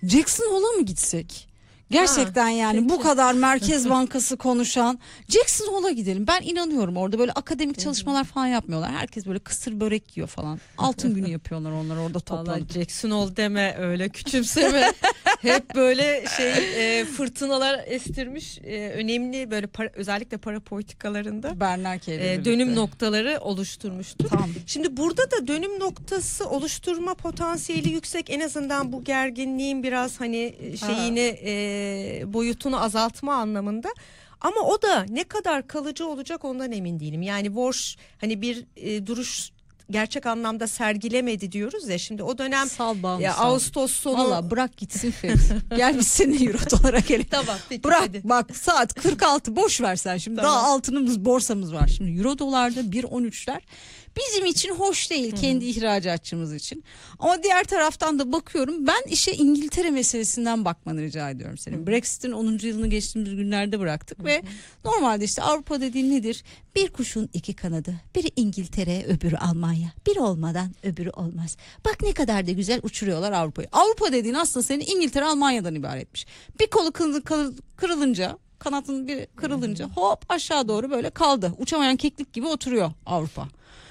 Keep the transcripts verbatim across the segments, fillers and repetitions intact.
Jackson Hole'a mı gitsek? Gerçekten ha, yani peki. Bu kadar Merkez Bankası konuşan Jackson Hole'a gidelim. Ben inanıyorum, orada böyle akademik çalışmalar falan yapmıyorlar. Herkes böyle kısır börek yiyor falan. Altın günü yapıyorlar onlar orada toplanıp. Vallahi Jackson Hole deme, öyle küçümseme. Hep böyle şey e, fırtınalar estirmiş e, önemli böyle para, özellikle para politikalarında Bernanke e, dönüm noktaları oluşturmuştu. Tamam. Şimdi burada da dönüm noktası oluşturma potansiyeli yüksek. En azından bu gerginliğin biraz hani şeyini e, boyutunu azaltma anlamında. Ama o da ne kadar kalıcı olacak ondan emin değilim. Yani Warsh hani bir e, duruş gerçek anlamda sergilemedi diyoruz ya. Şimdi o dönem ya, Ağustos sonu. Valla bırak gitsin Fed. Gel biz seninle euro dolara gelelim. Tamam peki. Bırak hadi. Bak saat kırk altı, boş versen şimdi. Tamam. Daha altınımız, borsamız var. Şimdi euro dolarda bir on üçler. Bizim için hoş değil, Hı-hı. kendi ihracatçımız için. Ama diğer taraftan da bakıyorum, ben işe İngiltere meselesinden bakmanı rica ediyorum senin. Hı-hı. Brexit'in onuncu yılını geçtiğimiz günlerde bıraktık. Hı-hı. Ve normalde işte Avrupa dediğin nedir? Bir kuşun iki kanadı. Biri İngiltere, öbürü Almanya. Biri olmadan öbürü olmaz. Bak ne kadar da güzel uçuruyorlar Avrupa'yı. Avrupa dediğin aslında senin İngiltere, Almanya'dan ibaretmiş. Bir kolu kırılınca, kanatın bir kırılınca hop aşağı doğru böyle kaldı. Uçamayan keklik gibi oturuyor Avrupa.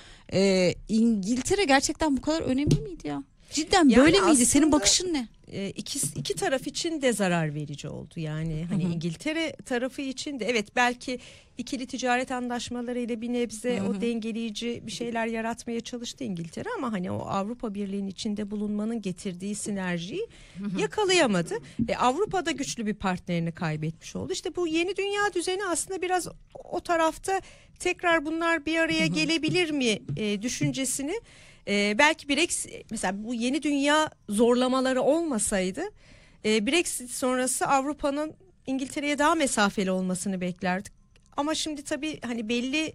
Ee, İngiltere gerçekten bu kadar önemli miydi ya? Cidden yani böyle miydi? Senin bakışın ne? E, iki, iki taraf için de zarar verici oldu. Yani hani Hı-hı. İngiltere tarafı için de evet, belki ikili ticaret anlaşmaları ile bir nebze Hı-hı. o dengeleyici bir şeyler yaratmaya çalıştı İngiltere, ama hani o Avrupa Birliği'nin içinde bulunmanın getirdiği sinerjiyi Hı-hı. yakalayamadı. E, Avrupa'da güçlü bir partnerini kaybetmiş oldu. İşte bu yeni dünya düzeni aslında biraz o tarafta tekrar bunlar bir araya Hı-hı. gelebilir mi e, düşüncesini Ee, belki Brexit, mesela bu yeni dünya zorlamaları olmasaydı e, Brexit sonrası Avrupa'nın İngiltere'ye daha mesafeli olmasını beklerdik. Ama şimdi tabii hani belli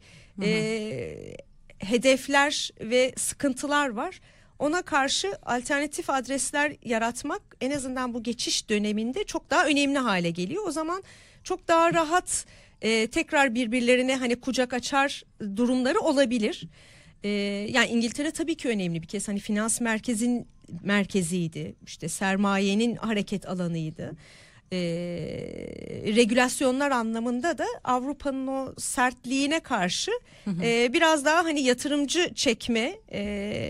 e, hedefler ve sıkıntılar var. Ona karşı alternatif adresler yaratmak en azından bu geçiş döneminde çok daha önemli hale geliyor. O zaman çok daha rahat e, tekrar birbirlerine hani kucak açar durumları olabilir. Ee, yani İngiltere tabii ki önemli bir kez, hani finans merkezin merkeziydi, işte sermayenin hareket alanıydı. Ee, regülasyonlar anlamında da Avrupa'nın o sertliğine karşı hı hı. E, biraz daha hani yatırımcı çekme e,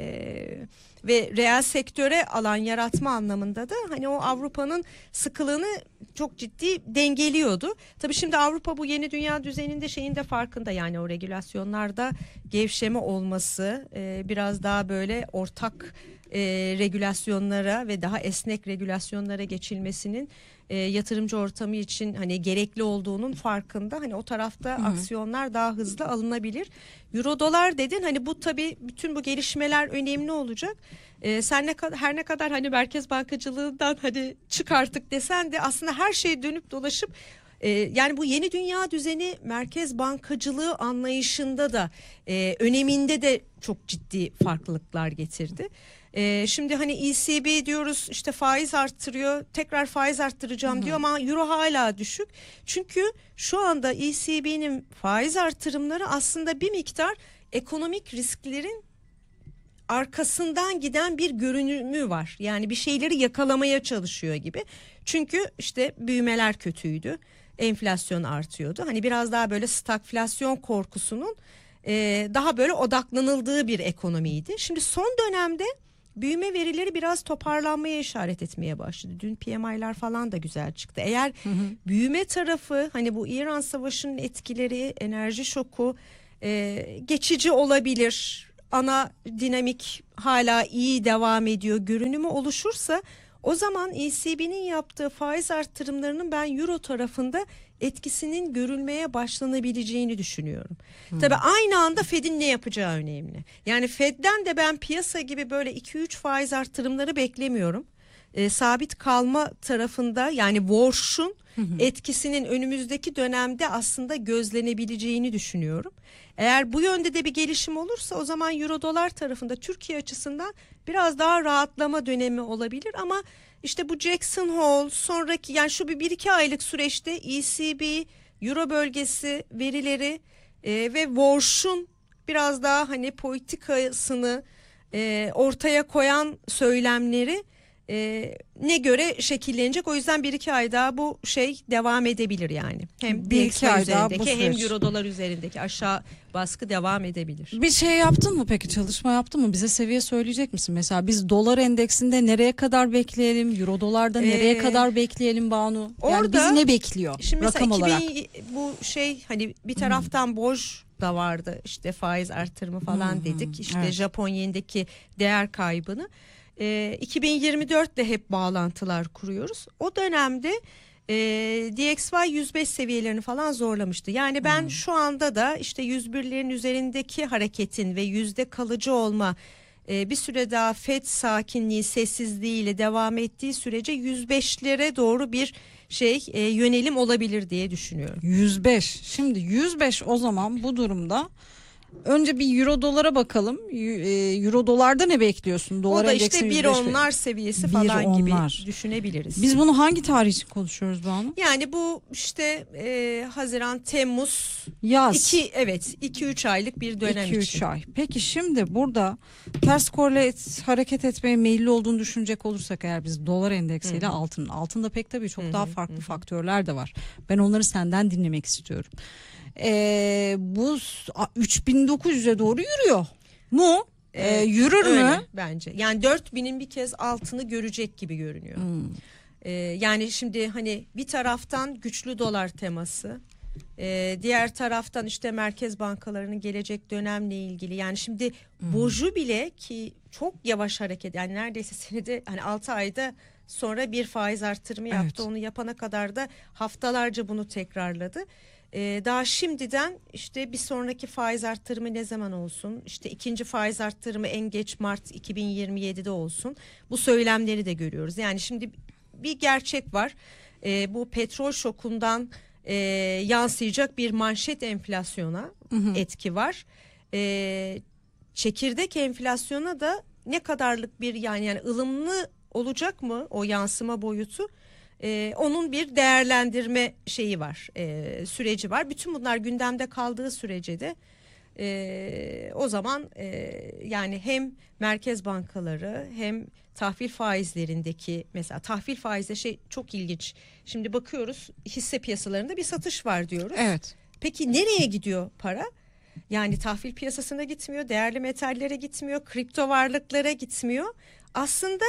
ve reel sektöre alan yaratma anlamında da hani o Avrupa'nın sıkılığını çok ciddi dengeliyordu. Tabii şimdi Avrupa bu yeni dünya düzeninde şeyin de farkında, yani o regülasyonlarda gevşeme olması, e, biraz daha böyle ortak e, regülasyonlara ve daha esnek regülasyonlara geçilmesinin e, yatırımcı ortamı için hani gerekli olduğunun farkında. Hani o tarafta Hı-hı. aksiyonlar daha hızlı alınabilir. Euro dolar dedin, hani bu tabii bütün bu gelişmeler önemli olacak. Ee, sen ne kadar, her ne kadar hani merkez bankacılığından hani çık artık desen de aslında her şey dönüp dolaşıp e, yani bu yeni dünya düzeni merkez bankacılığı anlayışında da e, öneminde de çok ciddi farklılıklar getirdi. E, şimdi hani E C B diyoruz, işte faiz arttırıyor, tekrar faiz arttıracağım Hı-hı. diyor ama euro hala düşük. Çünkü şu anda E C B'nin faiz artırımları aslında bir miktar ekonomik risklerin arkasından giden bir görünümü var. Yani bir şeyleri yakalamaya çalışıyor gibi. Çünkü işte büyümeler kötüydü. Enflasyon artıyordu. Hani biraz daha böyle stagflasyon korkusunun e, daha böyle odaklanıldığı bir ekonomiydi. Şimdi son dönemde büyüme verileri biraz toparlanmaya işaret etmeye başladı. Dün P M I'ler falan da güzel çıktı. Eğer hı hı. büyüme tarafı, hani bu İran Savaşı'nın etkileri, enerji şoku e, geçici olabilir, ana dinamik hala iyi devam ediyor görünümü oluşursa, o zaman E C B'nin yaptığı faiz artırımlarının ben euro tarafında etkisinin görülmeye başlanabileceğini düşünüyorum. Hmm. Tabii aynı anda Fed'in ne yapacağı önemli. Yani Fed'den de ben piyasa gibi böyle iki üç faiz artırımları beklemiyorum. E, sabit kalma tarafında, yani Warsh'un etkisinin önümüzdeki dönemde aslında gözlenebileceğini düşünüyorum. Eğer bu yönde de bir gelişim olursa, o zaman euro dolar tarafında Türkiye açısından biraz daha rahatlama dönemi olabilir. Ama işte bu Jackson Hole sonraki, yani şu bir, bir iki aylık süreçte E C B, euro bölgesi verileri e, ve Warsh'un biraz daha hani politikasını e, ortaya koyan söylemleri e, ne göre şekillenecek. O yüzden bir iki ay daha bu şey devam edebilir yani. Hem Bir iki ay daha bu üzerindeki hem süreç. euro dolar üzerindeki aşağı baskı devam edebilir. Bir şey yaptın mı peki, çalışma yaptın mı? Bize seviye söyleyecek misin? Mesela biz dolar endeksinde nereye kadar bekleyelim? Euro dolarda nereye Ee, kadar bekleyelim Banu? Yani orada- bizi ne bekliyor Şimdi mesela rakam olarak? iki bin bu şey hani bir taraftan borç da vardı, işte faiz artırımı falan Hmm, dedik, işte evet. Japon yenindeki değer kaybını e, iki bin yirmi dörtte hep bağlantılar kuruyoruz. O dönemde e, D X Y yüz beş seviyelerini falan zorlamıştı. Yani ben Hmm. şu anda da işte yüz birlerin üzerindeki hareketin ve yüzde kalıcı olma e, bir süre daha Fed sakinliği, sessizliğiyle devam ettiği sürece yüz beşlere doğru bir şey e, yönelim olabilir diye düşünüyorum. yüz beş. Şimdi yüz beş o zaman bu durumda önce bir euro dolara bakalım. Y- e, Euro dolarda ne bekliyorsun? Dolar O da endeksinin işte bir yüz beş be- onlar seviyesi Bir falan onlar. gibi düşünebiliriz. Biz bunu hangi tarih için konuşuyoruz Banu? Yani bu işte e, Haziran, Temmuz Yaz. iki evet iki üç aylık bir dönem iki üç için. ay. Peki şimdi burada ters korele hareket etmeye meyilli olduğunu düşünecek olursak eğer biz dolar endeksiyle Hı hı. altının. Altında pek tabii çok Hı daha hı, farklı hı hı. faktörler de var. Ben onları senden dinlemek istiyorum. Ee, bu s- a- üç bin dokuz yüze doğru yürüyor mu? Ee, Evet, yürür öyle mü? bence. Yani dört binin bir kez altını görecek gibi görünüyor. Hmm. Ee, yani şimdi hani bir taraftan güçlü dolar teması, e, diğer taraftan işte merkez bankalarının gelecek dönemle ilgili. Yani şimdi Hmm. boju bile ki çok yavaş hareket, yani neredeyse senede hani altı ayda sonra bir faiz artırımı yaptı. Evet. Onu yapana kadar da haftalarca bunu tekrarladı. Ee, daha şimdiden işte bir sonraki faiz artırımı ne zaman olsun, işte ikinci faiz artırımı en geç Mart iki bin yirmi yedide olsun, bu söylemleri de görüyoruz. Yani şimdi bir gerçek var, Ee, bu petrol şokundan e, yansıyacak bir manşet enflasyona Hı hı. etki var. Ee, çekirdek enflasyona da ne kadarlık bir yani yani ılımlı olacak mı o yansıma boyutu? Ee, onun bir değerlendirme şeyi var, e, süreci var. Bütün bunlar gündemde kaldığı sürece de e, o zaman e, yani hem merkez bankaları hem tahvil faizlerindeki, mesela tahvil faizde şey çok ilginç. Şimdi bakıyoruz, hisse piyasalarında bir satış var diyoruz. Evet. Peki nereye gidiyor para? Yani tahvil piyasasına gitmiyor, değerli metallere gitmiyor, kripto varlıklara gitmiyor. Aslında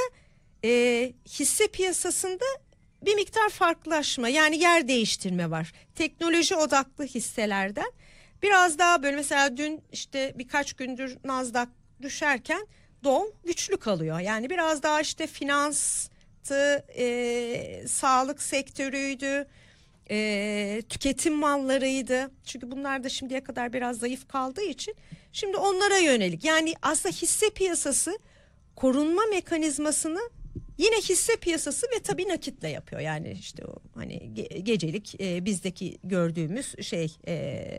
e, hisse piyasasında bir miktar farklılaşma, yani yer değiştirme var. Teknoloji odaklı hisselerden biraz daha böyle, mesela dün işte birkaç gündür Nasdaq düşerken Dow güçlü kalıyor. Yani biraz daha işte finanstı, e, sağlık sektörüydü, e, tüketim mallarıydı. Çünkü bunlar da şimdiye kadar biraz zayıf kaldığı için şimdi onlara yönelik. Yani aslında hisse piyasası korunma mekanizmasını yine hisse piyasası ve tabii nakitle yapıyor. Yani işte o hani ge- gecelik e, bizdeki gördüğümüz şey e,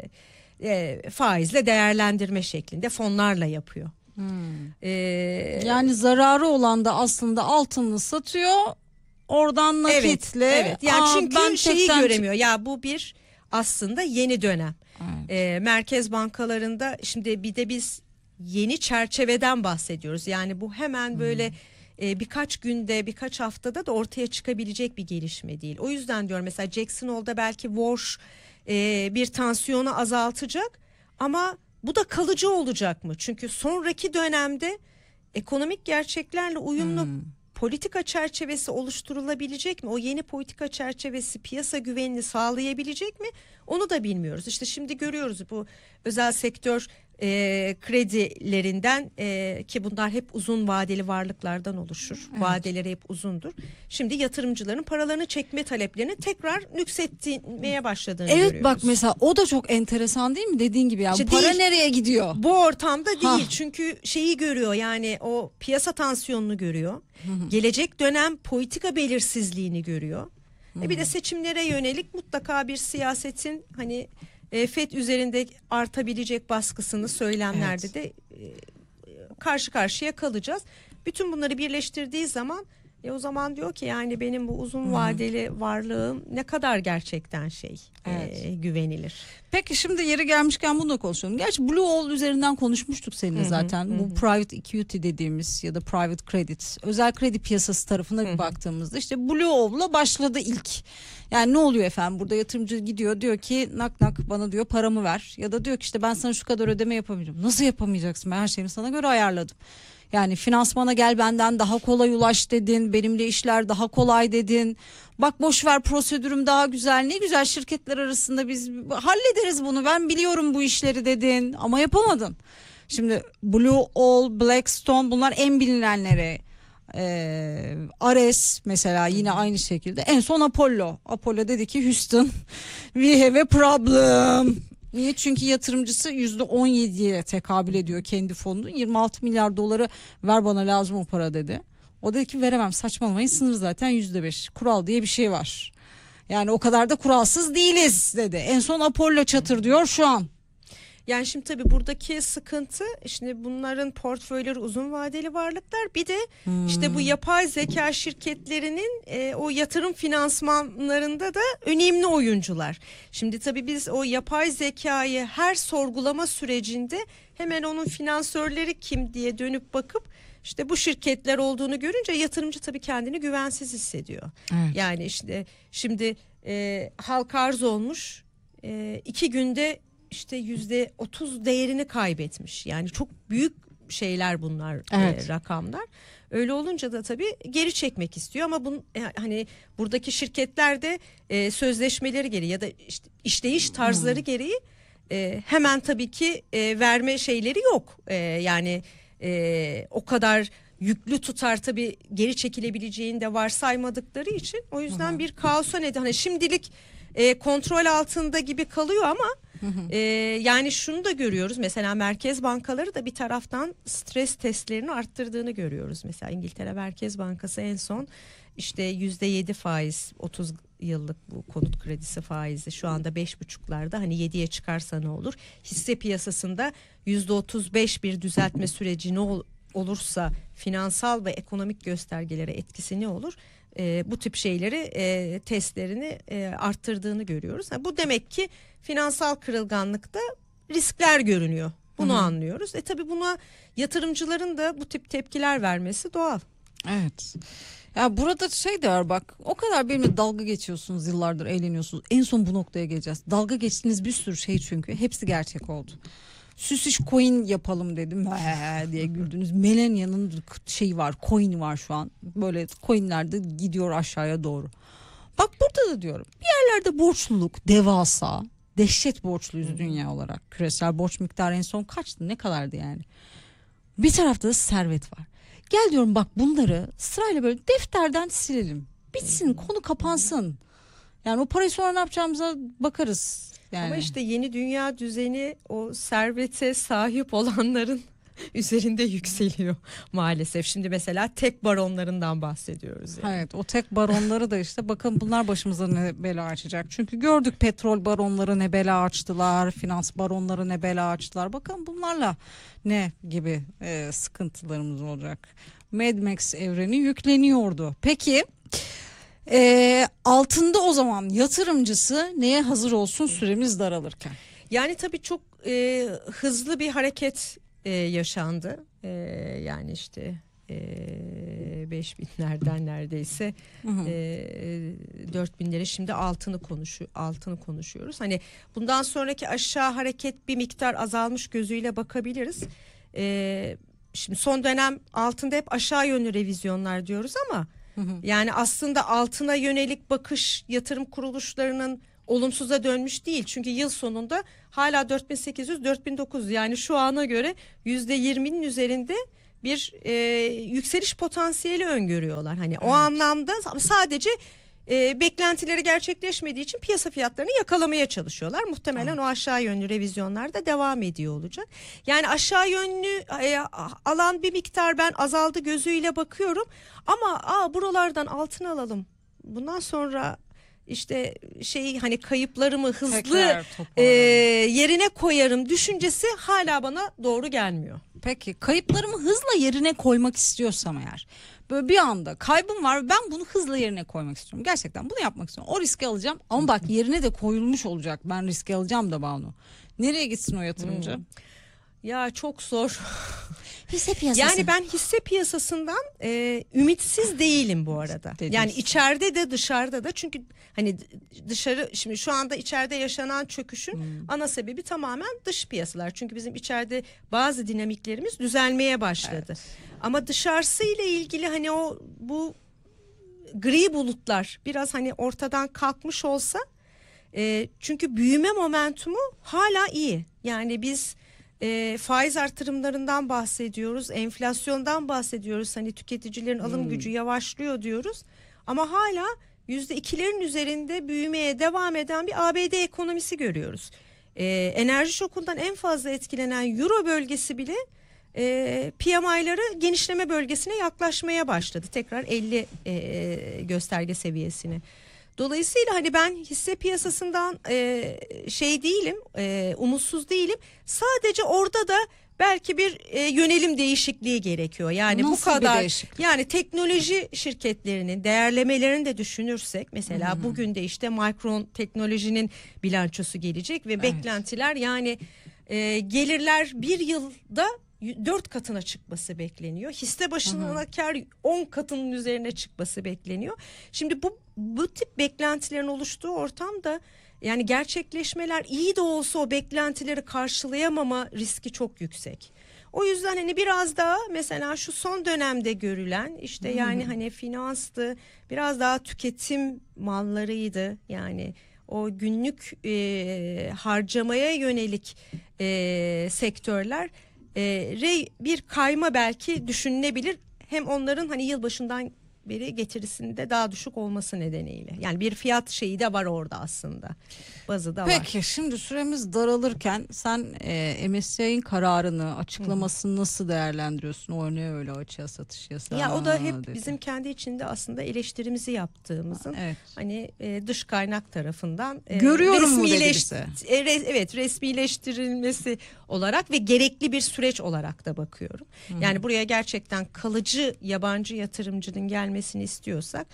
e, faizle değerlendirme şeklinde fonlarla yapıyor. Hmm. E, Yani zararı olan da aslında altını satıyor. Oradan nakitle. Evet, evet. Yani Aa, çünkü ben şeyi tekten- göremiyor. Ya bu bir aslında yeni dönem. Evet. E, merkez bankalarında şimdi bir de biz yeni çerçeveden bahsediyoruz. Yani bu hemen böyle e, birkaç günde, birkaç haftada da ortaya çıkabilecek bir gelişme değil. O yüzden diyorum, mesela Jackson Hole'da belki Walsh e, bir tansiyonu azaltacak ama bu da kalıcı olacak mı? Çünkü sonraki dönemde ekonomik gerçeklerle uyumlu Hmm. politika çerçevesi oluşturulabilecek mi? O yeni politika çerçevesi piyasa güvenini sağlayabilecek mi? Onu da bilmiyoruz. İşte şimdi görüyoruz bu özel sektör e, kredilerinden e, ki bunlar hep uzun vadeli varlıklardan oluşur. Evet. Vadeleri hep uzundur. Şimdi yatırımcıların paralarını çekme taleplerini tekrar nüksetmeye başladığını Evet, görüyoruz. bak mesela o da çok enteresan değil mi? Dediğin gibi ya, İşte para değil. nereye gidiyor? Bu ortamda değil, Ha. çünkü şeyi görüyor, yani o piyasa tansiyonunu görüyor. Gelecek dönem politika belirsizliğini görüyor. E bir de seçimlere yönelik mutlaka bir siyasetin hani e, F E D üzerinde artabilecek baskısını söylemlerde Evet. de e, karşı karşıya kalacağız. Bütün bunları birleştirdiği zaman E o zaman diyor ki yani benim bu uzun vadeli varlığım ne kadar gerçekten şey Evet. e, güvenilir. Peki şimdi yeri gelmişken bunu da konuşalım. Gerçi Blue Owl üzerinden konuşmuştuk seninle zaten. hı hı. Bu private equity dediğimiz ya da private credit, özel kredi piyasası tarafına bir Hı hı. baktığımızda işte Blue Owl'la başladı ilk. Yani ne oluyor efendim, burada yatırımcı gidiyor diyor ki nak nak bana diyor paramı ver. Ya da diyor ki işte ben sana şu kadar ödeme yapamayacağım. Nasıl yapamayacaksın, ben her şeyimi sana göre ayarladım. Yani finansmana gel benden daha kolay ulaş dedin. Benimle işler daha kolay dedin. Bak boş ver, prosedürüm daha güzel. Ne güzel, şirketler arasında biz hallederiz bunu. Ben biliyorum bu işleri dedin ama yapamadın. Şimdi Blue Owl, Blackstone, bunlar en bilinenleri. Ee, Ares mesela yine aynı şekilde. En son Apollo. Apollo dedi ki Houston, we have a problem. Niye? Çünkü yatırımcısı yüzde on yediye tekabül ediyor kendi fonunun. yirmi altı milyar doları ver bana lazım o para dedi. O dedi ki veremem, saçmalamayın, sınır zaten yüzde beş. Kural diye bir şey var. Yani o kadar da kuralsız değiliz dedi. En son Apollo çatır diyor şu an. Yani şimdi tabii buradaki sıkıntı, işte bunların portföyleri uzun vadeli varlıklar. Bir de Hmm. işte bu yapay zeka şirketlerinin e, o yatırım finansmanlarında da önemli oyuncular. Şimdi tabii biz o yapay zekayı her sorgulama sürecinde hemen onun finansörleri kim diye dönüp bakıp işte bu şirketler olduğunu görünce yatırımcı tabii kendini güvensiz hissediyor. Evet. Yani işte şimdi e, halka arz olmuş, e, iki günde işte yüzde otuz değerini kaybetmiş. Yani çok büyük şeyler bunlar, Evet. e, rakamlar. Öyle olunca da tabii geri çekmek istiyor ama bun, e, hani buradaki şirketler de e, sözleşmeleri gereği ya da işte işleyiş tarzları Hmm. gereği e, hemen tabii ki e, verme şeyleri yok. E, yani e, o kadar yüklü tutar tabii geri çekilebileceğini de varsaymadıkları için, o yüzden Hı hı. bir kaosa neden. Hani şimdilik e, kontrol altında gibi kalıyor ama Hı hı. Ee, yani şunu da görüyoruz, mesela merkez bankaları da bir taraftan stres testlerini arttırdığını görüyoruz. Mesela İngiltere Merkez Bankası en son işte yüzde yedi faiz, otuz yıllık bu konut kredisi faizi şu anda beş buçuklarda, hani yediye çıkarsa ne olur? Hisse piyasasında yüzde otuz beş bir düzeltme süreci ne ol, olursa finansal ve ekonomik göstergelere etkisi ne olur? E, bu tip şeyleri, e, testlerini e, arttırdığını görüyoruz. Yani bu demek ki finansal kırılganlıkta riskler görünüyor. Bunu Hı hı. anlıyoruz. E tabii buna yatırımcıların da bu tip tepkiler vermesi doğal. Evet. Ya burada şey de var bak, o kadar benimle dalga geçiyorsunuz, yıllardır eğleniyorsunuz. En son bu noktaya geleceğiz. Dalga geçtiğiniz bir sürü şey, çünkü hepsi gerçek oldu. Süs iş coin yapalım dedim He diye güldünüz. Millennium'ın şeyi var, coin'i var şu an. Böyle coin'lerde gidiyor aşağıya doğru. Bak burada da diyorum, bir yerlerde borçluluk devasa, dehşet borçluyuz hmm. dünya olarak. Küresel borç miktarı en son kaçtı, ne kadardı yani? Bir tarafta da servet var. Gel diyorum bak, bunları sırayla böyle defterden silelim. Bitsin, konu kapansın. Yani o parayı sonra ne yapacağımıza bakarız. Yani. Ama işte yeni dünya düzeni o servete sahip olanların üzerinde yükseliyor maalesef. Şimdi mesela tek baronlarından bahsediyoruz. Yani. Evet, o tek baronları da işte bakın bunlar başımıza ne bela açacak. Çünkü gördük, petrol baronları ne bela açtılar, finans baronları ne bela açtılar. Bakın bunlarla ne gibi e, sıkıntılarımız olacak. Mad Max evreni yükleniyordu. Peki e, altında o zaman yatırımcısı neye hazır olsun süremiz daralırken? Yani tabii çok e, hızlı bir hareket e, yaşandı. E, yani işte e, beş binlerden neredeyse e, dört binlere şimdi altını konuşu altını konuşuyoruz. Hani bundan sonraki aşağı hareket bir miktar azalmış gözüyle bakabiliriz. E, şimdi son dönem altında hep aşağı yönlü revizyonlar diyoruz ama hı hı. yani aslında altına yönelik bakış yatırım kuruluşlarının olumsuza dönmüş değil. Çünkü yıl sonunda hala dört bin sekiz yüz dört bin dokuz yüz, yani şu ana göre yüzde yirminin üzerinde bir e, yükseliş potansiyeli öngörüyorlar. Hani evet. O anlamda sadece e, beklentileri gerçekleşmediği için piyasa fiyatlarını yakalamaya çalışıyorlar. Muhtemelen evet. O aşağı yönlü revizyonlar da devam ediyor olacak. Yani aşağı yönlü e, alan bir miktar ben azaldı gözüyle bakıyorum. Ama aa, buralardan altın alalım. Bundan sonra işte şey, hani kayıplarımı hızlı e, yerine koyarım düşüncesi hala bana doğru gelmiyor. Peki kayıplarımı hızla yerine koymak istiyorsam eğer, böyle bir anda kaybım var. Ben bunu hızla yerine koymak istiyorum. Gerçekten bunu yapmak istiyorum. O riski alacağım ama bak yerine de koyulmuş olacak. Ben riski alacağım da Banu. Nereye gitsin o yatırımcı? Hmm. Ya çok zor. Hisse piyasası. Yani ben hisse piyasasından e, ümitsiz değilim bu arada. Dediğiniz. Yani içeride de dışarıda da, çünkü hani dışarı, şimdi şu anda içeride yaşanan çöküşün hmm. ana sebebi tamamen dış piyasalar. Çünkü bizim içeride bazı dinamiklerimiz düzelmeye başladı. Evet. Ama dışarısı ile ilgili hani o bu gri bulutlar biraz hani ortadan kalkmış olsa, e, çünkü büyüme momentumu hala iyi. Yani biz E, faiz artırımlarından bahsediyoruz, enflasyondan bahsediyoruz. Hani tüketicilerin alım hmm. gücü yavaşlıyor diyoruz. Ama hala yüzde ikilerin üzerinde büyümeye devam eden bir A B D ekonomisi görüyoruz. E, enerji şokundan en fazla etkilenen Euro bölgesi bile e, P M I'ları genişleme bölgesine yaklaşmaya başladı. Tekrar elli e, gösterge seviyesine. Dolayısıyla hani ben hisse piyasasından e, şey değilim, e, umutsuz değilim. Sadece orada da belki bir e, yönelim değişikliği gerekiyor. Yani Nasıl bu kadar, yani teknoloji şirketlerinin değerlemelerini de düşünürsek, mesela hmm. bugün de işte Micron Teknoloji'nin bilançosu gelecek ve evet. beklentiler, yani e, gelirler bir yılda dört katına çıkması bekleniyor. Hisse başına kar on katının üzerine çıkması bekleniyor. Şimdi bu bu tip beklentilerin oluştuğu ortamda, yani gerçekleşmeler iyi de olsa o beklentileri karşılayamama riski çok yüksek. O yüzden hani biraz daha mesela şu son dönemde görülen işte hmm. yani hani finanstı, biraz daha tüketim mallarıydı. Yani o günlük e, harcamaya yönelik e, sektörler e, bir kayma belki düşünülebilir. Hem onların hani yılbaşından beri getirisinde daha düşük olması nedeniyle. Yani bir fiyat şeyi de var orada aslında. Bazı da Peki, var. Peki şimdi süremiz daralırken sen e, M S C I'nin kararını, açıklamasını Hı-hı. nasıl değerlendiriyorsun? O ne öyle açığa satış yasağı? Ya o da hep dedi. bizim kendi içinde aslında eleştirimizi yaptığımızın evet. hani e, dış kaynak tarafından e, görüyorum resmileş- e, re- evet resmileştirilmesi olarak ve gerekli bir süreç olarak da bakıyorum. Hı-hı. Yani buraya gerçekten kalıcı yabancı yatırımcının gelmesini istiyorsak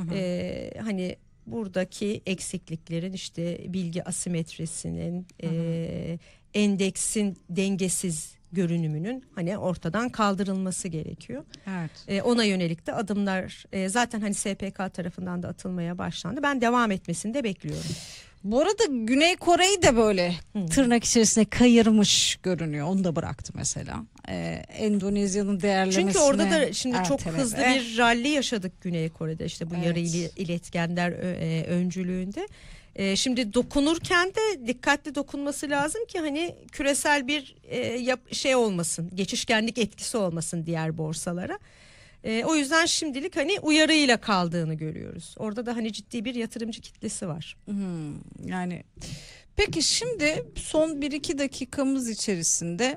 e, hani buradaki eksikliklerin, işte bilgi asimetrisinin, e, endeksin dengesiz görünümünün hani ortadan kaldırılması gerekiyor. Evet. E, ona yönelik de adımlar e, zaten hani S P K tarafından da atılmaya başlandı. Ben devam etmesini de bekliyorum. Bu arada Güney Kore'yi de böyle hmm. tırnak içerisine kayırmış görünüyor. Onu da bıraktı mesela. Ee, Endonezya'nın değerlemesine. Çünkü orada da şimdi evet, çok evet, hızlı evet. bir rally yaşadık Güney Kore'de, işte bu evet. yarı iletkenler e, öncülüğünde. E, şimdi dokunurken de dikkatli dokunması lazım ki hani küresel bir e, yap, şey olmasın, geçişkenlik etkisi olmasın diğer borsalara. E, o yüzden şimdilik hani uyarıyla kaldığını görüyoruz. Orada da hani ciddi bir yatırımcı kitlesi var. Hmm, yani peki şimdi son bir iki dakikamız içerisinde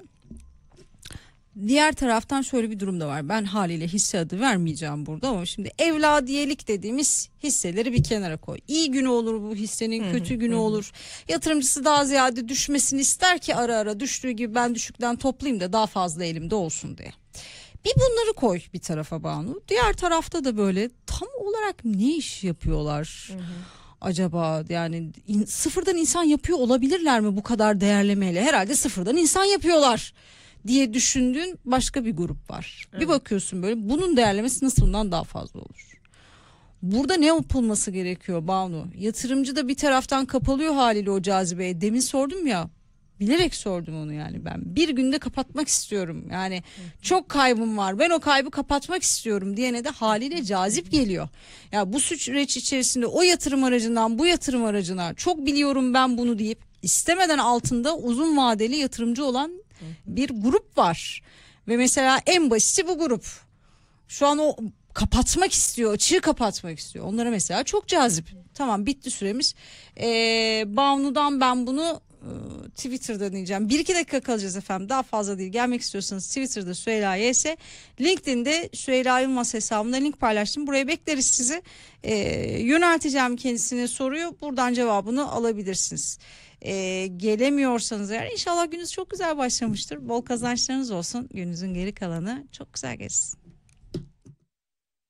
diğer taraftan şöyle bir durum da var. Ben haliyle hisse adı vermeyeceğim burada ama şimdi evladiyelik dediğimiz hisseleri bir kenara koy. İyi günü olur bu hissenin, kötü günü olur. Yatırımcısı daha ziyade düşmesini ister ki ara ara düştüğü gibi ben düşükten toplayayım da daha fazla elimde olsun diye. Bir bunları koy bir tarafa Banu. Diğer tarafta da böyle tam olarak ne iş yapıyorlar? Hı hı. Acaba yani in, sıfırdan insan yapıyor olabilirler mi bu kadar değerlemeyle? Herhalde sıfırdan insan yapıyorlar diye düşündüğün başka bir grup var. Evet. Bir bakıyorsun böyle bunun değerlemesi nasıl bundan daha fazla olur? Burada ne yapılması gerekiyor Banu? Yatırımcı da bir taraftan kapalıyor haliyle o cazibeye. Demin sordum ya. Bilerek sordum onu yani ben. Bir günde kapatmak istiyorum. Yani çok kaybım var. Ben o kaybı kapatmak istiyorum diyene de haliyle cazip geliyor. Ya bu süreç içerisinde o yatırım aracından bu yatırım aracına çok biliyorum ben bunu deyip istemeden altında uzun vadeli yatırımcı olan bir grup var. Ve mesela en basiti bu grup. Şu an o kapatmak istiyor, açığı kapatmak istiyor. Onlara mesela çok cazip. Tamam, bitti süremiz. Ee, Banu'dan ben bunu Twitter'da diyeceğim. Bir iki dakika kalacağız efendim. Daha fazla değil. Gelmek istiyorsanız Twitter'da Süheyla Y S, LinkedIn'de Süheyla Yılmaz hesabımda link paylaştım. Buraya bekleriz sizi. Ee, yönelteceğim kendisine soruyu. Buradan cevabını alabilirsiniz. Ee, gelemiyorsanız eğer inşallah gününüz çok güzel başlamıştır. Bol kazançlarınız olsun. Gününüzün geri kalanı çok güzel geçsin.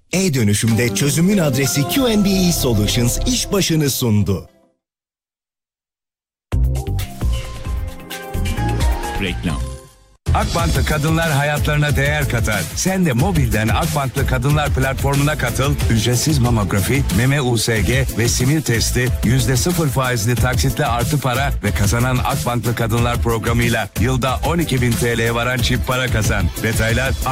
E-dönüşümde çözümün adresi Q and B E Solutions iş başını sundu. Reklam. Akbank'ta kadınlar hayatlarına değer katar. Sen de mobilden Akbank'ta kadınlar platformuna katıl. Ücretsiz mamografi, meme U S G ve simir testi, yüzde sıfır faizli taksitle artı para ve kazanan Akbank'lı kadınlar programıyla yılda on iki bin T L'ye varan çift para kazan. Detaylar